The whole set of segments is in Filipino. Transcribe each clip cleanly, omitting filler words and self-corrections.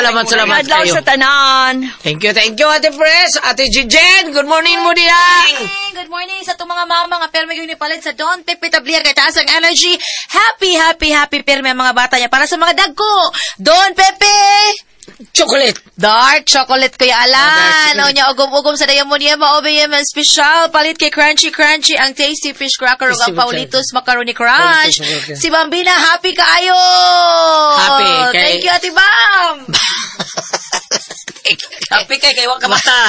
salamat Adlaw kayo. sa tanan. Thank you, Ate Pres, Ate Jijen, good morning mo diha. Good morning sa itong mga mama nga perme yung nipalit sa Don Pepe Tablier kay taas ang energy. Happy perme ang mga bata niya para sa mga dagko. Don Pepe! Chocolate. Dark chocolate kuya Alan. dark O niya, ugom-ugom sa Diamond Yema, OBM special. Palit kay Crunchy ang tasty fish cracker ug ang Paulitos macaroni crunch. Paulitos. Si Bambina, happy kaayo. Happy kay- Thank you, Ate Bam. Happy kay wak ka bata.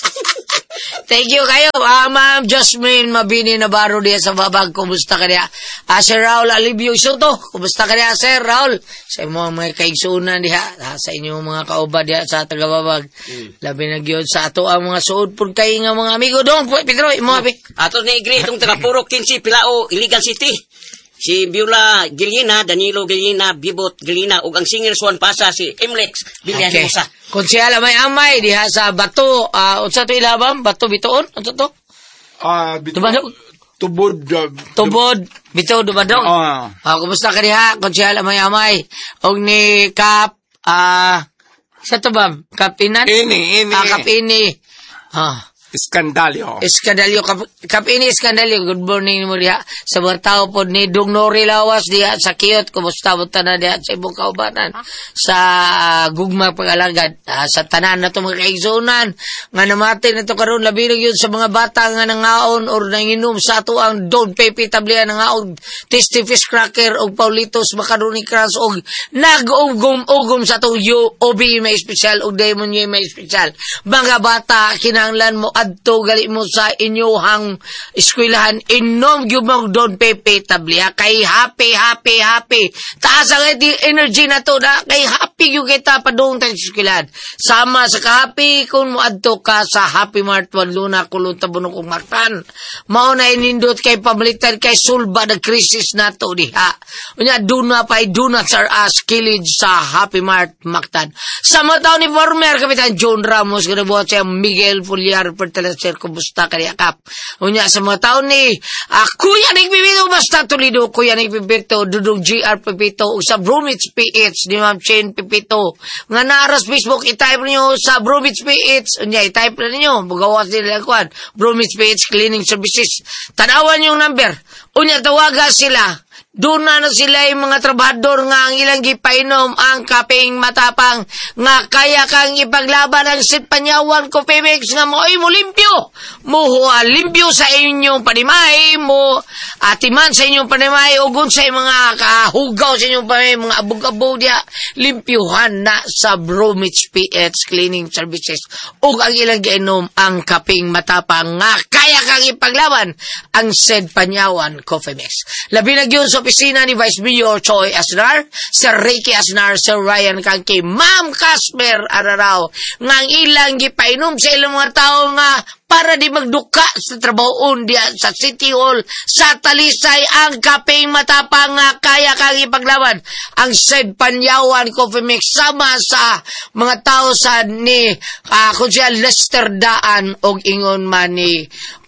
Thank you kayo. Ma'am Jasmine Mabini Navarro diya sa Babag. Kumusta ka diya? Sir Raul Alibio Soto. Kumusta ka diya, Sir Raul? Sa mga kaigsunan diya. Sa inyong mga kauba diya sa Tagababag. Labi na gyud sa ato ang mga suod po kayo nga mga amigo. Doon po, Pedro, imo abi. Ato ni Igri, itong taga-purok 15 Pilao, Iligan City. Si Biola Gilina, Danilo Gilina, Bibot Gilina, ug ang singer Swan Pasa, si Imlex Villanueva. Konsehal amay diha sa Bato. Unsa to ilabam? Bato Bitoon? Unsa to? Dubadog? Tubod. Bito Dubadog. Kumusta ka diha? Konsehal amay. Og ni Kap, sa to ba? Kapinan? Ini. Kapini. Iskandalyo. Kapini Iskandalyo. Good morning mo diha. Sa mga tao po ni Dong Nori Lawas diha sa Kiyot. Kumusta mo tanan diha sa ibong kaubatan. Sa gugma pag-alagad. Sa tanan na ito mga kaigsunan. Nga namatay na ito karoon. Labi na yun sa mga bata nga nangaon or nanginom sa ato ang Don Pepe Tablier nangaon. Tasty fish cracker o Paulitos macaroni crunch o nag-ugom sa ito OB may special o Diamond may special. Mga bata, kinanglan mo adto gali mo sa inyohang eskwelahan inom gyud mo Don Pepe Tablier kay happy taas ang energy na to na kay happy gyud kita padung ta eskwelahan sama sa ka-happy kun mo adto ka sa Happy Mart Luna kulon tabunok ug Martan mao na inindot kay pabaliktad kay sulba na krisis nato diha unya duna pay donuts are as kilid sa Happy Mart Mactan sa mga taon ni former Kapitan John Ramos ganabuhat siya Miguel Foliar Sir, kumusta ka niya, Kap? Unya, sa mga taon ni, Kuya Nagpipito, basta tulido, Kuya Nagpipito, Dudong GR Pipito, sa Bromwich PH, ni Ma'am Chen Pipito. Nga naras Facebook, itype niyo sa Bromwich PH. Unya, itype na ninyo, magawas nila kwan. Bromwich PH Cleaning Services. Tanawan yung number. Unya, tawaga sila. Doon na sila yung mga trabahador nga ang ilang gipainom ang kaping matapang nga kaya kang ipaglaban ang sitpanyawan ko Pemex nga mo'y mo limpyo. Limpyo sa inyong panimay mo atiman sa inyong panimay ugon sa mga kahugaw sa inyong panimay mga abog-abog dia limpyuhan na sa Bromwich PH Cleaning Services ug ang ilang giinom ang kaping matapang nga kaya kang ipaglaban ang sitpanyawan ko Pemex. Labi na gyud sa opisina ni Vice Mayor Choi Asnar, Sir Ricky Asnar, Sir Ryan Kangki, Ma'am Casper Araraw, nga ang ilang gipainom sa ilang mga tao nga para di magduka sa trabahoon diya sa City Hall sa Talisay ang kaping matapang nga kaya kang ipaglaban ang Sed Panyawan Coffee Mix sama sa mga tao sa ni Konsehal Lester Daan og ingon man ni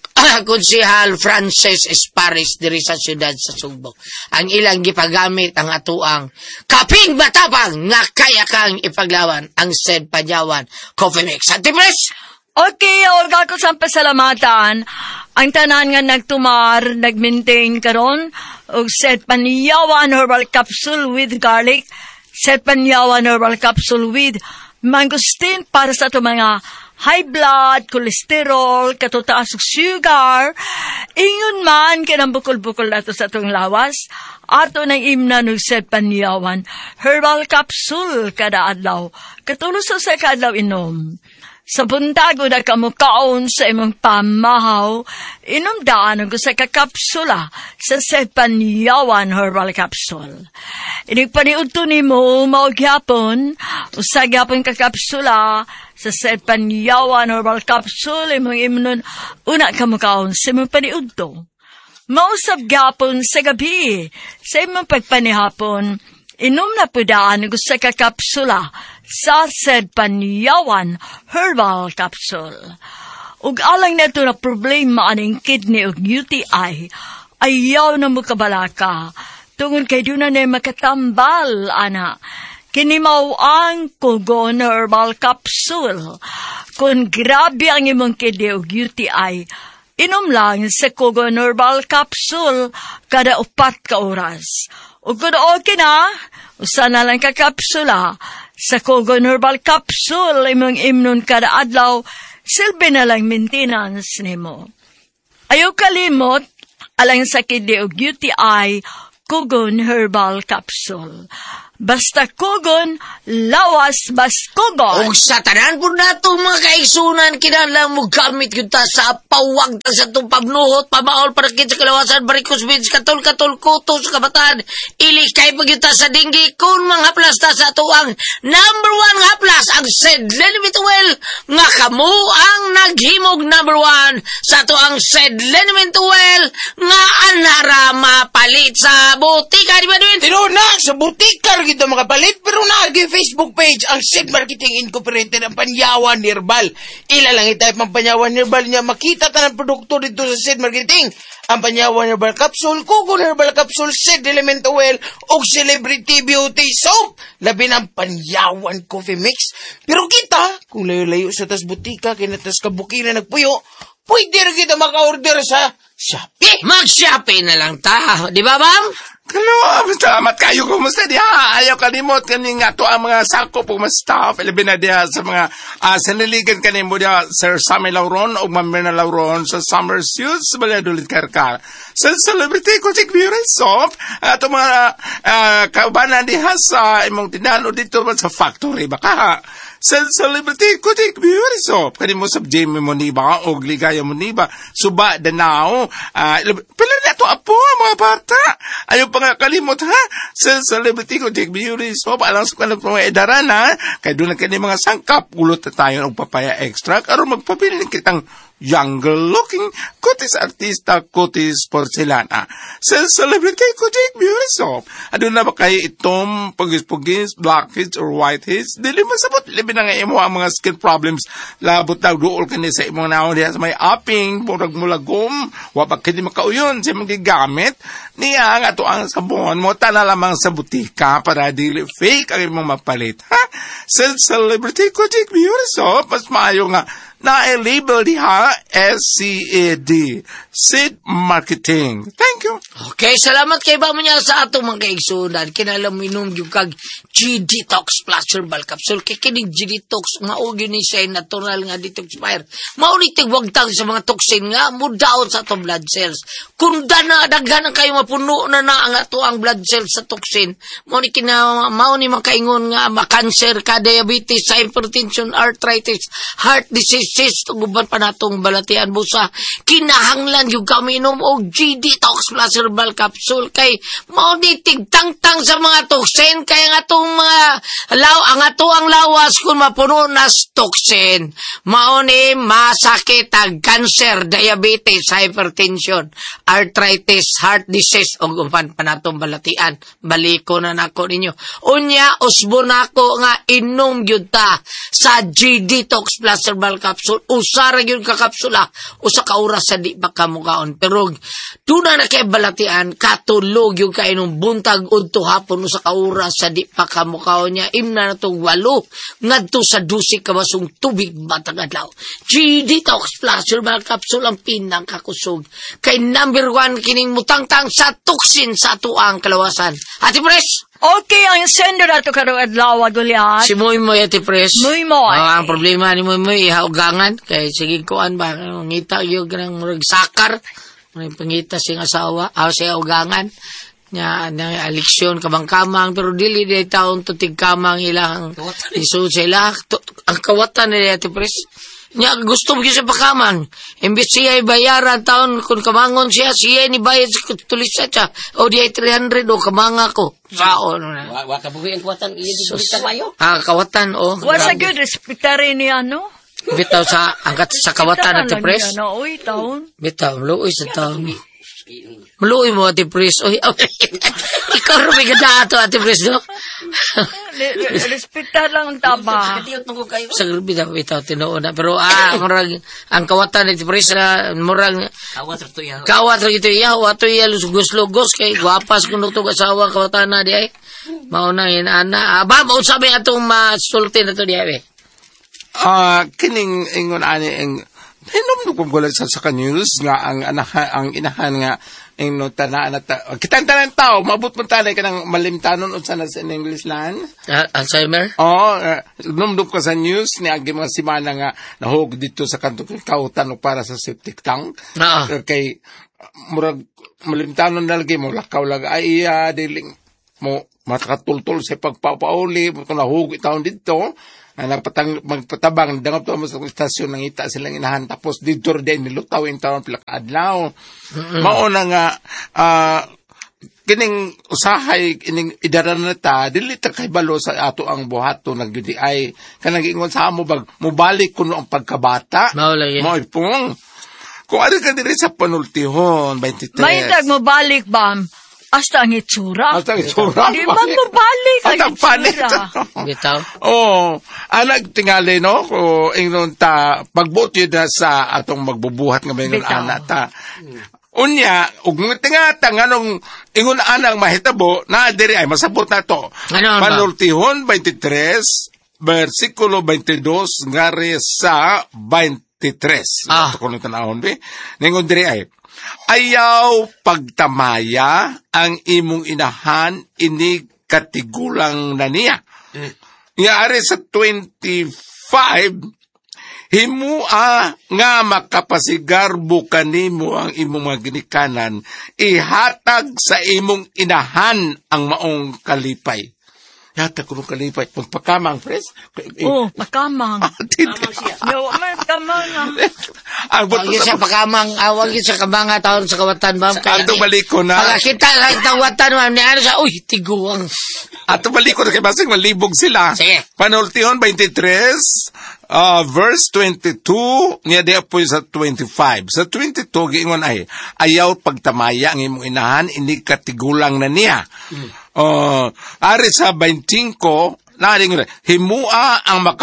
Konsehal Francis Esparis diri sa siyudad sa Sugbo. Ang ilang gipagamit ang atuang kaping matapang nga kaya kang ipaglawan ang Sed Panyawan Coffee Mix. Antipres! Okay, orga ko sa pasalamatan. Ang tanan nga nagtumar, nag-maintain karon og Sed Panyawan Herbal Capsule with garlic, Sed Panyawan Herbal Capsule with mangosteen para sa ito mga high blood, cholesterol, katutaas og sugar, ingon man kanang bukol-bukol nato sa itong lawas, ato nang imna ng Sed Panyawan Herbal Capsule kada adlaw. Katulos sa kadlaw inom. Sa buntago na kamukaon sa imong pamahaw, inumdaan ko sa kakapsula sa Sed Panyawan Herbal Capsule. Inigpaniud to ni mo, maugyapon, usagyapon kakapsula sa Sed Panyawan Herbal Capsule, imong imnon, una kamukaon sa imong paniud to. Mausap gyapon sa gabi, sa imong pagpanihapon, inom na pudaan ko sa kakapsula sa Sed Panyawan Herbal Capsule. Ug alang na ito na problema aning kidney ug UTI, ayaw na mo kabalaka. Tungod kay doon na makatambal, ana. Kinimaw ang Kugon Herbal Capsule. Kung grabe ang imong kideo UTI, inom lang sa Kugon Herbal Capsule kada 4 ka oras. O kung okay na, usa na lang ka kapsula. Sa Kugon Herbal Capsule, imong imnon kada adlaw, silbi na lang maintenance nimo. Ayaw kalimot, alang sa kideo UTI, Kugon Herbal Capsule. Basta Kugon, lawas bas Kugon. O sa tanan po na itong mga kaigsunan, kinahanglan mo gamit yun ta sa pawag ta sa itong pabnuhot, pamaol, parakit sa kalawasan, barikos, bins, katol, kuto sa kabataan, ilikay pag yun ta sa dinggi, kung mga haplas ta sa tuwang number 1 haplas, ang Sedlenimituel, nga kamo ang naghimog number 1 sa tuwang Sedlenimituel, nga anara mapalit sa butika, di ba din? Tino na, sa butika kita makapalit, pero naagi Facebook page ang Sid Marketing Incorporated ang Panyawan Herbal. Ila lang itype ang Panyawan Herbal niya, makita ta ng produkto dito sa Sid Marketing. Ang Panyawan Herbal Capsule, Kugon Herbal Capsule, Sid Element Oil, o Celebrity Beauty Soap. Labi ng Panyawan Coffee Mix. Pero kita, kung layo-layo sa tas butika, kinatas kabukina nagpuyo, pwede rin kita maka-order sa Shopee. Mag-Shopee na lang ta, di ba bang? Hello, salamat kayo. Kumusta diha? Ayaw kalimot kani nga to ang mga sako po mga staff. Ilabin na diha sa mga saniligan kanimo diha Sir Sammy Lauron o Ma'am Mirna Lauron sa Summer Suits Baladulit Karkar. Sa Celebrity Coaching Beauty Soap ato mga kaubanan diha sa imong tindahan o dito sa factory baka sa Celebrity Coaching Beauty Soap kanimo sa Jamie Moniba o Ligaya Moniba suba Danao pila na to apo mga bata. Ayaw pa nga kalimot ha sa Celebrity Coaching Beauty Soap alang sa kanang mga edaran ha kaya doon na kani mga sangkap ulot na tayo ng papaya extract aron magpapili kitang younger looking kutis artista kutis porcelana sa Celebrity Coaching Beauty Soap. Ano na ba kayo itong pugis-pugis, blackheads or whiteheads? Dili masabot, libi na nga imo ang mga skin problems. Labot na dool ka sa imong naon diha sa may upping, murag mulagom, wapag kini makauyon sa magigamit. Niya nga to ang sabon mo, tana lamang sa butika para dili fake ang imong mapalit. Ha? Sa Celebrity Coaching Beauty Soap, mas maayo nga na-label diha SCAD, Sid Marketing. Thank you. Okay, salamat kay ba mo niya sa atong mga kaigsunan. Kinalam minom yung kag G-Detox Plus Herbal Capsule. Kaya kinig G-Detox, nga ugyo ni siya natural nga detoxifier. Maunitig wagtang sa mga toxin nga, mudaon sa atong blood cells. Kung daghan kayo mapuno na ang ato ang blood cells sa toxin, mauni makaingon nga makanser ka, diabetes, hypertension, arthritis, heart disease, tuguban pa natong balatian busa. Kinahanglan yung kaminom o G-Detox Plus Herbal Capsule kay maunitig tangtang sa mga toxin kaya nga itong mga ang ato ang lawas kung mapuno na toxin. Mauni masakit ang cancer, diabetes, hypertension, arthritis, heart disease o guban pa natong balatian. Baliko na nako ninyo. Unya usbo nako nga inom gyud ta sa G-Detox Plus Herbal Capsule. Usara yun kakapsula. Usa ka oras sa di pa kamukaon. Pero tuna na kay balatian, katulog yung kainong buntag unto hapon usa ka oras sa di pa kamukaon niya. Imna na itong 8 ngadto sa 12 kabasong tubig batang adlaw. G-Detox Plus Herbal Capsule ang pinang kakusog. Kay number 1 kining mutangtang sa toxin sa tuang kalawasan. Ati Pres! Okay, ang sender ato karong adlaw Goliath. Si Moy Ati Pres. Moy. Ang problema ni Moy ihaugangan kay sige kuan ba ngita yung ganang murag sakar. May pangita sing asawa, siya ugangan. Nya aliksyon kamang-kamang pero dili day taon tutig kamang ilang isu sila ang kawatan ni Ati Pres. Nya gusto mo siya pakamang. Imbis siya bayaran taon kung kamangon siya ni bayad sa tulis siya. O di ay 300 o kamanga ko. Sao na. Wa ka buhi ang kuwatan iya di bulit kayo. Kawatan o. What's a good respectare ni ano? Bitaw sa angkat sa kawatan Ati Pres. Oy, taon. Bitaw luoy sa taon. Maluoy mo Ati Pres. Oy. Ikaw rumi ka dato Ati Pres do. Respectar lang ang taba. Sa bitaw tinuon na pero murag ang kawatan Ati Pres murag kawat ra ito iya wato iya lugos-lugos kay guapas kuno to asawa kawatan na di ay. Mauna yun, ana. Ba, sabi atong masulti na to diya, Kining ingon ani ang hinom ko gulat sa news nga ang inahan nga ingno tanaan kitang tanan tao mabut man tanay kanang malimtanon unsa na sa English lan Alzheimer. Numdum ko sa news ni agi mga simana nga nahog dito sa kanto kautan para sa septic tank kay murag malimtanon nalagi mo lakaw lag ay diling mo matakatultol sa pagpapauli kung nahug itaon dito magpatabang dangap to mo sa istasyon nang ita silang inahan tapos dito din nilutaw yung taon pila kaadlaw. Mauna nga kining usahay kining idaran na ta dili ta kay balo sa ato ang buhato nagyudi ay kanang ingon sa amo bag mubalik kuno ang pagkabata mao pong kung ano ka diri sa panultihon 23 Maitag mo balik bam hasta ang itsura. Di ba mo balik ang itsura? Bitaw? Anak tingali, no? Ingnon ta, pagbuot yun na sa atong magbubuhat nga mga anak ta. Unya, ug tingata nga nung ingon anang mahitabo, na diri ay masabot na to. Panultihon 23, versikulo 22, ngari sa 23. Ito ko nung tanahon, ningon diri ay, ayaw pagtamaya ang imong inahan ini katigulang na niya. Ngaari sa 25, himua nga makapasigarbo kanimo ang imong mga ginikanan, ihatag sa imong inahan ang maong kalipay. Yata ko nung kalipay. Pagpakamang, pres? Pakamang. Pakamang. Huwag yun sa pakamang, huwag yun sa kamanga taon sa kawatan, ma'am. Atong balik ko na. Pagkakita lang tawatan, ma'am, niya sa, tiguang. Atong balik ko na, kay basing malibog sila. Sige. Panultihon 23, verse 22, niya di po sa 25. Sa 22, giingon ay, ayaw pagtamaya ang imong inahan, ini katigulang na niya. Ari sa 25, himua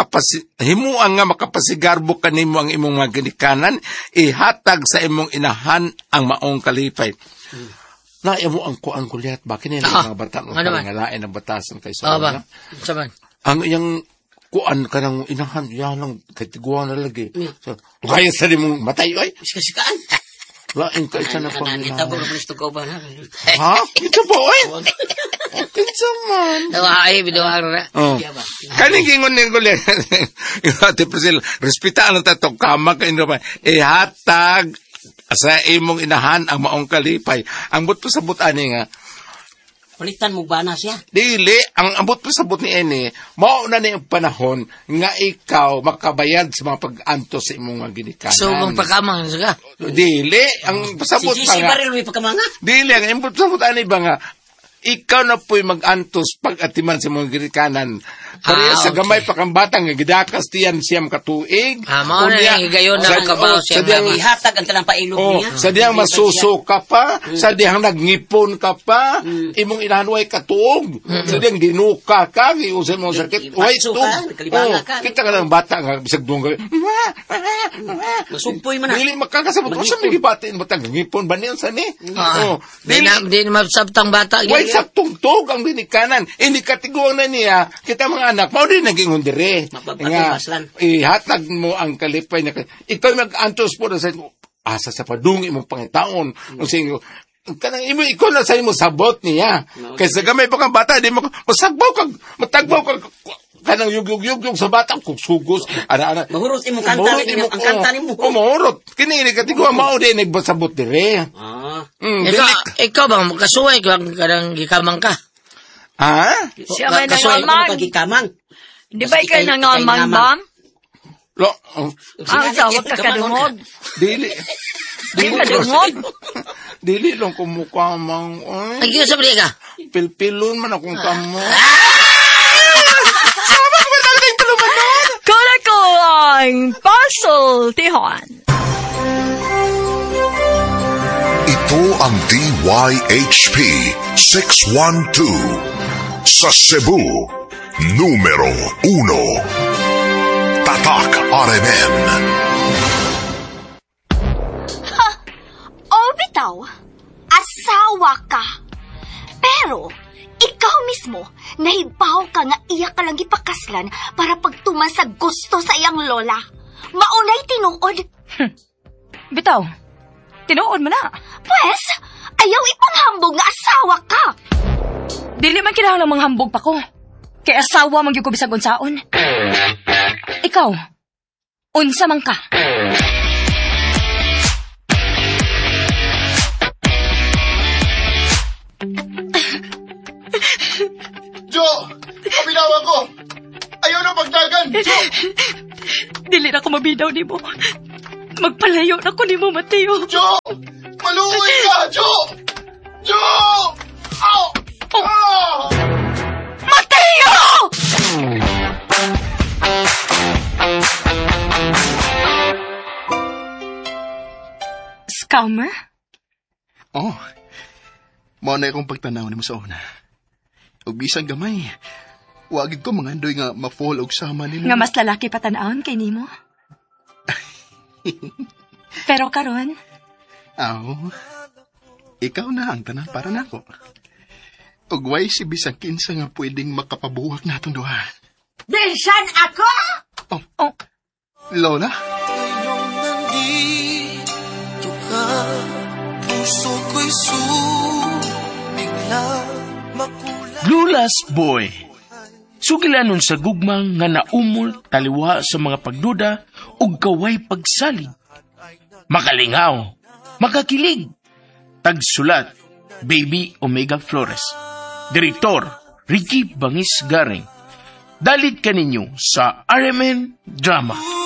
nga makapasigarbo kanimo ang imong mga ginikanan, ihatag sa imong inahan ang maong kalipay. Na imo ang kuan kulihat ba kini mga bata ng pangalain ng batasan kay sa ba? Saban. Ang iyang kuan kanang inahan yan kay tiguan na lagi. So, kaya sa imong matay oy. Sikaan. Lain ka isa na pang ita po gusto ko ba na. Ha? Ito po oy. Kinsa man. Ay biduhar na. Kaning ingon ning kulihat. Ate Priscilla, respetaan ta to kama kay no pa. Ihatag sa imong inahan ang maong kalipay. Ang buto sa butani nga palitan mo ba na siya? Dili, ang ambot po sabot ni Eni, mao na yung panahon nga ikaw makabayad sa mga pag-antos sa imong mga ginikanan. So, mong pakamang ka? Dili, ang pasabot si pa nga. Baril may pakamanga? Dili, ang ambot sabot ani ba nga, ikaw na po'y mag-antos pag-atiman sa mga ginikanan. Kaya sa gamay pa kang batang, gidakas tiyan siyam katuig. Mao na yung higayon na kabaw siyam. Ihatag ang tanang pailog niya. Sa diyang masuso ka pa, sa diyang nagngipon ka pa, imong inahanway katuog. Sa diyang ginuka ka, giusay mo sakit, way tug. Kita ka ng bata nga, bisag doon ka, masugpoy man na. Dili makakasabot ko sa mga batiin mo tag ngipon ba niyan sa ni? Di na mabsabtang bata. Way saktong-tog ang binikanan. Ini katiguan na niya, kita mga anak, mao din naging hundire. Nga, ihatag mo ang kalipay na, ikaw mag-antos po na sa asa sa padungi mong pangitaon. Kanang imo, ikaw na sa imo sabot niya. Kaysa gamay pa kang bata, di mo, masagbaw kag, matagbaw kag, kanang yug-yug-yug sa bata, kung sugos, ana-ana. Mahurot imong kanta ang kanta ni mo. Mahurot. Kini katiguan, mao din nagbasabot dire. Ikaw bang makasuway kanang gikamang ka? Ha? Siya may nangamang. Di ba ikaw nangamang, ma'am? Wag ka kadungog. Dili. Di ka kadungog. Dili lang kumukha mang. Nagyo sa bali ka? Pilpilon man akong kamo. Kala ko ang puzzle, Tihon. Ito ang DYHP 612 sa Cebu, numero 1. Tatak RMN. Bitaw, asawa ka. Pero, Ikaw mismo, nahibaw ka nga iya ka lang ipakaslan para pagtuman sa gusto sa iyang lola. Maunay tinuod. Bitaw, tinuod mo na. Pwes, ayaw ipanghambog nga asawa ka. Dili man kinahanglan manghambog pa ko. Kay asawa man gyud ko bisag unsaon. Ikaw, unsa man ka? Jo! Pabinawa ko! Ayaw na pagdagan! Jo! Dili na ko mabinaw ni mo. Magpalayo na ko ni mo, Mateo. Jo! Maluoy ka! Jo! Jo! Ow! Oh. Ah! Mateo! Scammer? Oh, mao na akong pagtanaw ni mo sa una. Og bisang gamay, wagid ko mangandoy nga ma-fall og sama nimo. Nga mas lalaki patanawon kay nimo. Pero karon, Aw, ikaw na ang tanan para nako. Og way si bisang kinsa nga pwedeng makapabuwak natong duha. Bisan ako? oh, Lola? Lulas Boy. Sugilanon sa gugmang nga naumol taliwa sa mga pagduda ug kaway pagsalig. Makalingaw, makakilig. Tagsulat, Baby Omega Flores. Direktor, Ricky Bangis Garing. Dalit kaninyo sa RMN Drama.